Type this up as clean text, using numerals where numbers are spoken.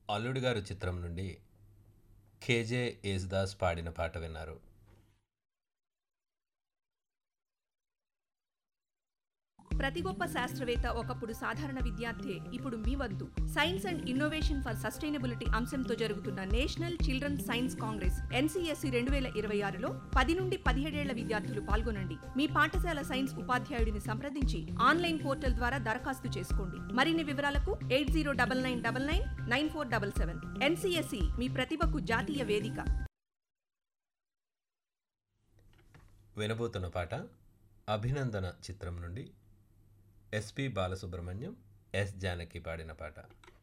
అల్లుడు గారు చిత్రం నుండి కేజే యేసుదాస్ పాడిన పాట విన్నారు. ప్రతి గొప్ప శాస్త్రవేత్త ఒకప్పుడు సాధారణ విద్యార్థి. ఇప్పుడు మీ వద్దు. Science and innovation for sustainability అంశంతో జరుగుతున్న national children science Congress NCSC 2026లో 10 నుండి 17 ఏళ్ల విద్యార్థులు పాల్గొనండి. మీ పాఠశాల సైన్స్ ఉపాధ్యాయుడిని సంప్రదించి ఆన్లైన్ పోర్టల్ ద్వారా దరఖాస్తు చేసుకోండి. మరిన్ని వివరాలకు 8099999477. NCSC మీ ప్రతిభకు జాతీయ వేదిక. వినబోతున్న పాట అభినందన చిత్రం నుండి ఎస్పి బాలసుబ్రహ్మణ్యం, ఎస్ జానకి పాడిన పాట.